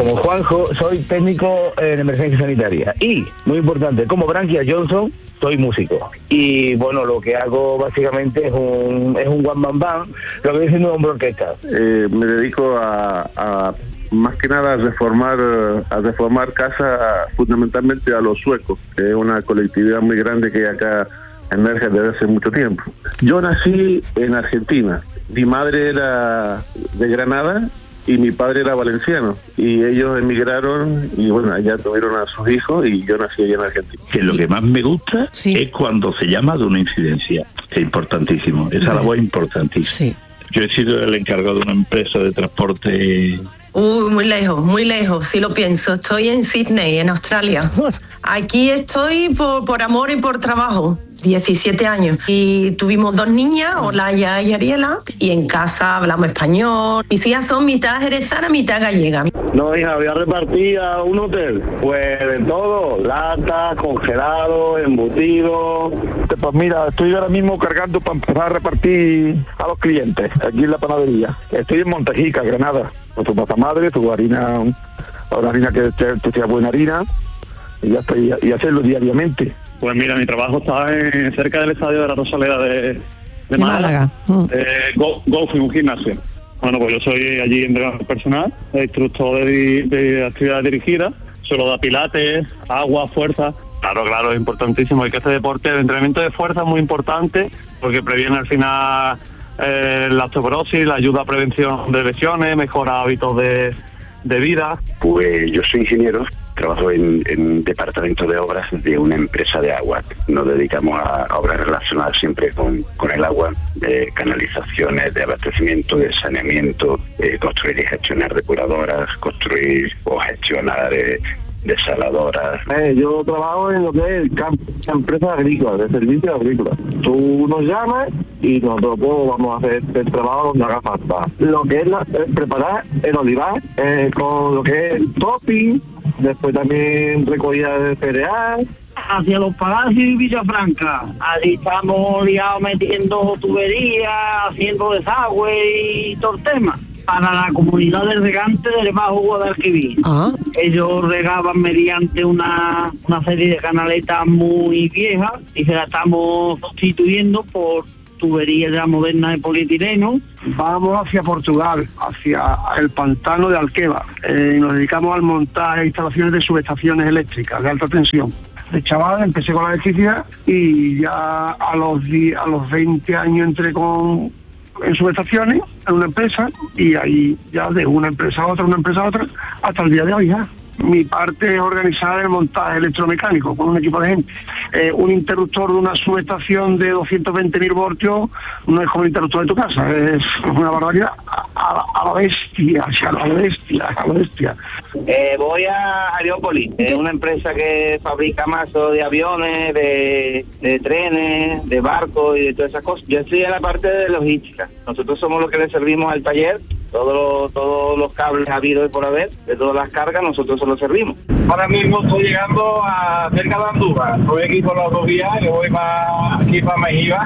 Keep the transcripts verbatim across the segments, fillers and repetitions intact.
como Juanjo, soy técnico en emergencia sanitaria. Y, muy importante, como Branquia Johnson, soy músico. Y bueno, lo que hago básicamente es un es un one man band, lo que viene siendo un hombre orquesta. Eh, me dedico a, a más que nada a reformar a reformar casas, fundamentalmente a los suecos, que es una colectividad muy grande que acá emerge desde hace mucho tiempo. Yo nací en Argentina. Mi madre era de Granada y mi padre era valenciano, y ellos emigraron y bueno, allá tuvieron a sus hijos y yo nací allá en Argentina. Que lo que más me gusta sí. es cuando se llama de una incidencia, que es importantísimo, esa labor es importantísima. Sí. Yo he sido el encargado de una empresa de transporte. Uy, muy lejos, muy lejos, sí lo pienso. Estoy en Sydney, en Australia. Aquí estoy por, por amor y por trabajo. diecisiete años. Y tuvimos dos niñas, Olaya y Ariela, y en casa hablamos español. Mis hijas son mitad jerezana, mitad gallega. No, hija, voy a repartir a un hotel. Pues de todo, latas, congelados, embutidos. Pues mira, estoy ahora mismo cargando para empezar a repartir a los clientes, aquí en la panadería. Estoy en Montejica, Granada. Con tu masa madre, tu harina, una harina que, que sea buena harina, y ya está, y, y hacerlo diariamente. Pues mira, mi trabajo está en, cerca del estadio de la Rosaleda de, de, de Málaga, Málaga. Eh, Go, Golf, un gimnasio. Bueno, pues yo soy allí entrenador personal, instructor de, de actividades dirigidas, solo da pilates, agua, fuerza. Claro, claro, es importantísimo. Hay que hacer deporte. El entrenamiento de fuerza es muy importante porque previene al final eh, la osteoporosis, la ayuda a prevención de lesiones, mejora hábitos de, de vida. Pues yo soy ingeniero. Trabajo en, en departamento de obras de una empresa de agua. Nos dedicamos a, a obras relacionadas siempre con, con el agua, de canalizaciones, de abastecimiento, de saneamiento, de construir y gestionar depuradoras, construir o gestionar eh, desaladoras. Eh, yo trabajo en lo que es el campo, empresa agrícola, de servicios agrícolas. Tú nos llamas y nosotros vamos a hacer el trabajo donde haga falta. Lo que es, la, es preparar el olivar eh, con lo que es el topping. Después también recogida de cereal. Hacia los Palacios y Villafranca. Allí estamos liados metiendo tuberías, haciendo desagüe y todo el tema. Para la comunidad de regantes del Bajo Guadalquivir. Ah. Ellos regaban mediante una, una serie de canaletas muy viejas y se la estamos sustituyendo por tuberías ya modernas de polietileno. Vamos hacia Portugal, hacia el pantano de Alqueva. Eh, nos dedicamos al montaje de instalaciones de subestaciones eléctricas de alta tensión. De chaval empecé con la electricidad y ya a los a los veinte años entré con en subestaciones, en una empresa, y ahí ya de una empresa a otra, una empresa a otra, hasta el día de hoy ya. Mi parte es organizar el montaje electromecánico con un equipo de gente. Eh, un interruptor de una subestación de doscientos veinte mil voltios no es como el interruptor de tu casa, es una barbaridad. A, a, a la bestia, a la bestia, a la bestia. Eh, voy a Aerópolis, es una empresa que fabrica mazos de aviones, de, de trenes, de barcos y de todas esas cosas. Yo estoy en la parte de logística. Nosotros somos los que le servimos al taller. Todos los, todos los cables habidos y por haber, de todas las cargas, nosotros se los servimos. Ahora mismo estoy llegando a cerca de Andújar. Estoy aquí por la autovía, que voy para aquí para Mejiva,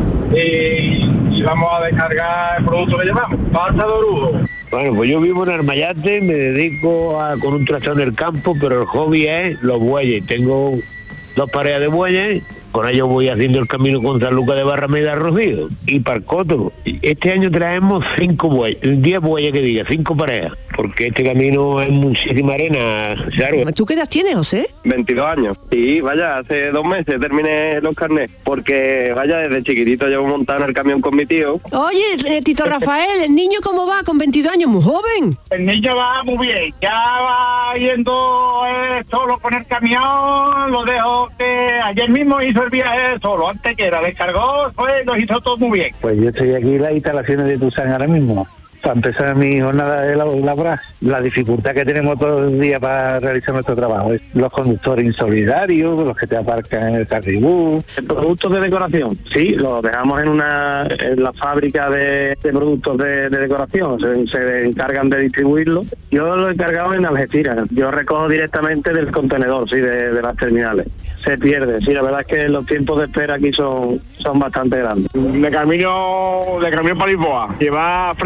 y, y vamos a descargar el producto que llevamos. Falta de orujo. Bueno, pues yo vivo en Armayate, me dedico a, con un tractor en el campo, pero el hobby es los bueyes. Tengo dos parejas de bueyes. Con ellos voy haciendo el camino con San Lucas de Barrameda Rocío y Parcoto. Este año traemos cinco bueyes, diez bueyes que diga, cinco parejas, porque este camino es muchísima arena, claro. ¿Tú qué edad tienes, José? veintidós años. Y vaya, hace dos meses terminé los carnets, porque vaya, desde chiquitito llevo montado en el camión con mi tío. Oye, eh, Tito Rafael, ¿el niño cómo va con veintidós años? Muy joven. El niño va muy bien, ya va yendo eh, solo con el camión, lo dejo que ayer mismo hizo el viaje solo, antes que era, descargó, pues lo hizo todo muy bien. Pues yo estoy aquí en las instalaciones de Tusan ahora mismo, para empezar mi jornada de laboral. La dificultad que tenemos todos los días para realizar nuestro trabajo es los conductores insolidarios, los que te aparcan en el carribús. Productos de decoración, sí, los dejamos en una en la fábrica de, de productos de, de decoración, se, se encargan de distribuirlo. Yo lo he encargado en Algeciras, yo recojo directamente del contenedor, sí, de, de las terminales. Se pierde, sí, la verdad es que los tiempos de espera aquí son, son bastante grandes. De camino, de camino para Lisboa, lleva fresas,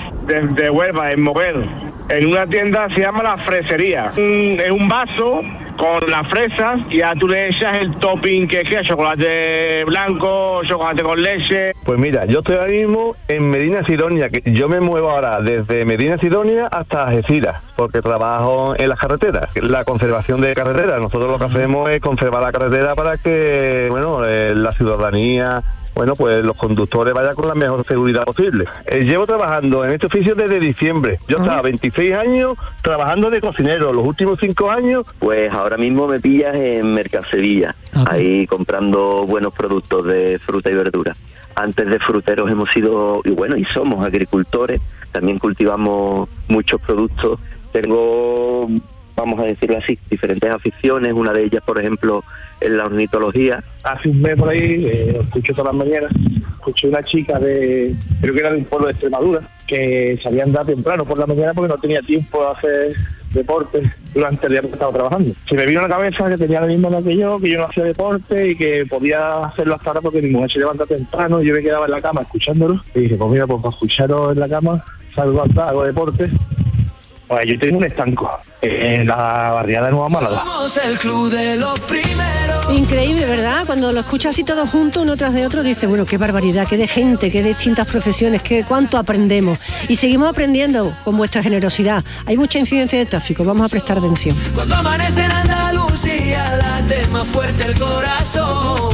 desde Huelva, en Moguer, en una tienda se llama La Fresería. Un, es un vaso con las fresas y ya tú le echas el topping que quieras, chocolate blanco, chocolate con leche. Pues mira, yo estoy ahora mismo en Medina Sidonia, que yo me muevo ahora desde Medina Sidonia hasta Algeciras, porque trabajo en las carreteras, la conservación de carreteras. Nosotros lo que hacemos es conservar la carretera para que, bueno, eh, la ciudadanía, bueno, pues los conductores vayan con la mejor seguridad posible. Eh, llevo trabajando en este oficio desde diciembre. Yo estaba veintiséis años trabajando de cocinero. Los últimos cinco años... Pues ahora mismo me pillas en Mercasería, ahí comprando buenos productos de fruta y verdura. Antes de fruteros hemos sido, y bueno, y somos agricultores, también cultivamos muchos productos. Tengo, vamos a decirlo así, diferentes aficiones. Una de ellas, por ejemplo, es la ornitología. Hace un mes por ahí, eh, lo escucho todas las mañanas, escuché una chica de, creo que era de un pueblo de Extremadura, que salía a andar temprano por la mañana porque no tenía tiempo de hacer deporte durante el día que estaba trabajando. Se me vino a la cabeza que tenía la misma edad que yo, que yo no hacía deporte y que podía hacerlo hasta ahora porque mi mujer se levanta temprano y yo me quedaba en la cama escuchándolo. Y dije, pues mira, pues para escucharlo en la cama, salgo a andar, hago deporte. Pues yo tengo un estanco en la barriada de Nueva Málaga. Somos el club de los primeros. Increíble, ¿verdad? Cuando lo escuchas así todos juntos, uno tras de otro, dice, bueno, qué barbaridad, qué de gente, qué de distintas profesiones, qué cuánto aprendemos. Y seguimos aprendiendo con vuestra generosidad. Hay mucha incidencia de tráfico, vamos a prestar atención. Cuando amanece en Andalucía, late más fuerte el corazón.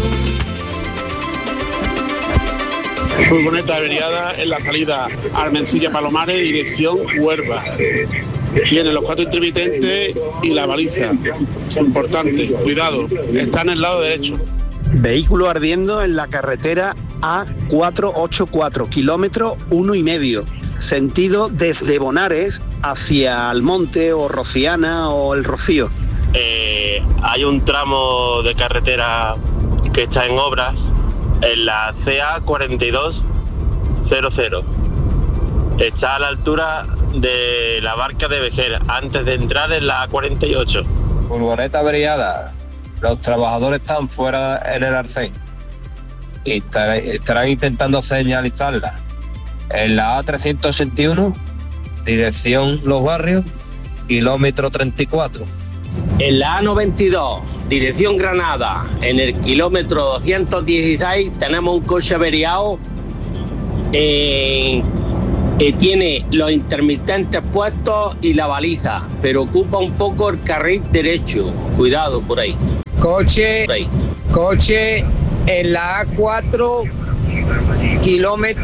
Furgoneta averiada en la salida Armencilla Palomares, dirección Huelva. Tiene los cuatro intermitentes y la baliza. Importante, cuidado, está en el lado derecho. Vehículo ardiendo en la carretera A cuatrocientos ochenta y cuatro, kilómetro uno y medio. Sentido desde Bonares hacia Almonte o Rociana o El Rocío. Eh, hay un tramo de carretera que está en obras en la C A cuarenta y dos cero cero. Está a la altura de la Barca de Vejer, antes de entrar en la A cuarenta y ocho. Furgoneta averiada. Los trabajadores están fuera en el arcén y estar, estarán intentando señalizarla. En la A trescientos sesenta y uno, dirección Los Barrios, kilómetro treinta y cuatro. En la A noventa y dos, dirección Granada, en el kilómetro doscientos dieciséis, tenemos un coche averiado eh, que tiene los intermitentes puestos y la baliza, pero ocupa un poco el carril derecho. Cuidado por ahí. Coche, por ahí. coche en la A cuatro, kilómetro